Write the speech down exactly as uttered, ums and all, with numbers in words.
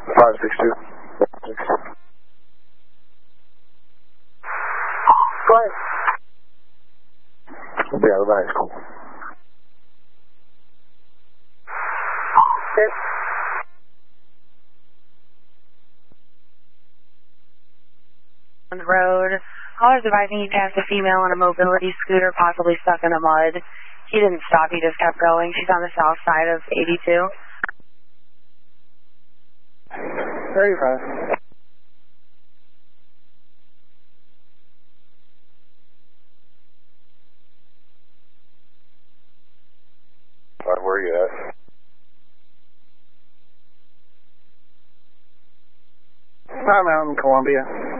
five six two. Go ahead. We'll be out of the high school. Okay. On the road. Caller's advising he passed a female on a mobility scooter, possibly stuck in the mud. He didn't stop, he just kept going. She's on the south side of eighty-two. thirty-five. Where are you at? I'm out in Columbia.